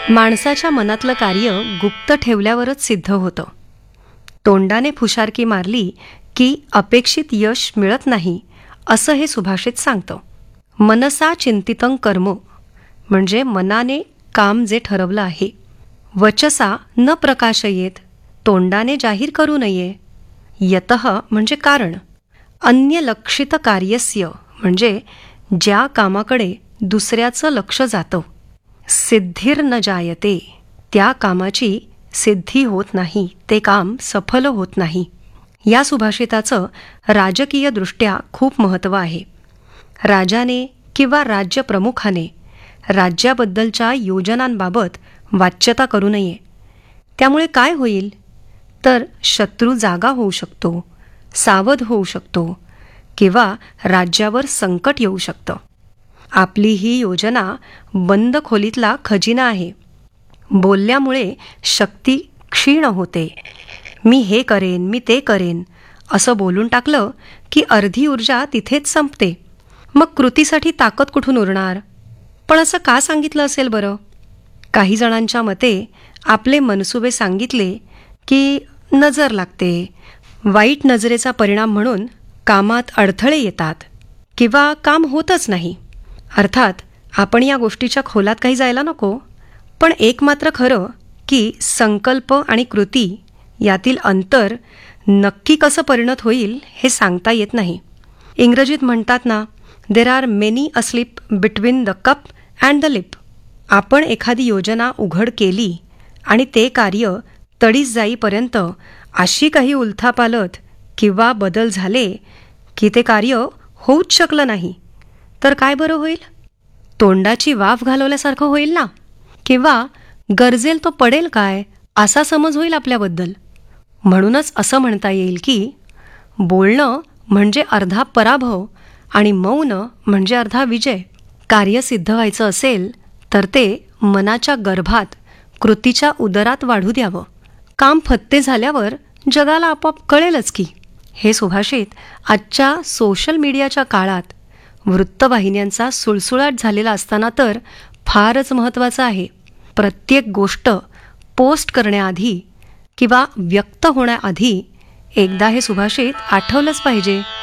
माणसाच्या मनातलं कार्य गुप्त ठेवल्यावरच सिद्ध होतं. तोंडाने फुशारकी मारली की अपेक्षित यश मिळत नाही, असं हे सुभाषित सांगतं. मनसा चिंतितं कर्म म्हणजे मनाने काम जे ठरवलं आहे. वचसा न प्रकाशयेत, तोंडाने जाहीर करू नये. यतः म्हणजे कारण. अन्य लक्षित कार्यस्य म्हणजे ज्या कामाकडे दुसऱ्याचं लक्ष जातं. सिद्धिर न जायते, त्या कामाची सिद्धी होत नाही, ते काम सफल होत नाही. या सुभाषिताचं राजकीयदृष्ट्या खूप महत्त्व आहे. राजाने किंवा राज्यप्रमुखाने राज्याबद्दलच्या योजनांबाबत वाच्यता करू नये. त्यामुळे काय होईल तर शत्रू जागा होऊ शकतो, सावध होऊ शकतो किंवा राज्यावर संकट येऊ शकतं. आपली ही योजना बंद खोलीतला खजिना आहे. बोलल्यामुळे शक्ती क्षीण होते. मी हे करेन, मी ते करेन असं बोलून टाकलं की अर्धी ऊर्जा तिथेच संपते. मग कृतीसाठी ताकद कुठून उरणार? पण असं का सांगितलं असेल बरं? काही जणांच्या मते आपले मनसुबे सांगितले की नजर लागते. वाईट नजरेचा परिणाम म्हणून कामात अडथळे येतात किंवा काम होतच नाही. अर्थात आपण या गोष्टीच्या खोलात काही जायला नको. पण एक मात्र खरं की संकल्प आणि कृती यातील अंतर नक्की कसं परिणत होईल हे सांगता येत नाही. इंग्रजीत म्हणतात ना, there are many a slip between the cup and the lip. आपण एखादी योजना उघड केली आणि ते कार्य तडीस जाईपर्यंत अशी काही उलथापालथ किंवा बदल झाले की ते कार्य होऊच शकलं नाही, तर काय बरं होईल? तोंडाची वाफ घालवल्यासारखं होईल ना. किंवा गरजेल तो पडेल काय, असा समज होईल आपल्याबद्दल. म्हणूनच असं म्हणता येईल की बोलणं म्हणजे अर्धा पराभव आणि मौन म्हणजे अर्धा विजय. कार्य सिद्ध व्हायचं असेल तर ते मनाच्या गर्भात, कृतीच्या उदरात वाढू द्यावं. काम फत्ते झाल्यावर जगाला आपोआप कळेलच की. हे सुभाषित आजच्या सोशल मीडियाच्या काळात वृत्तवाहिन्यांचा सुळसुळाट झालेला असताना तर फारच महत्त्वाचं आहे. प्रत्येक गोष्ट पोस्ट करण्याआधी किंवा व्यक्त होण्याआधी एकदा हे सुभाषित आठवलंच पाहिजे.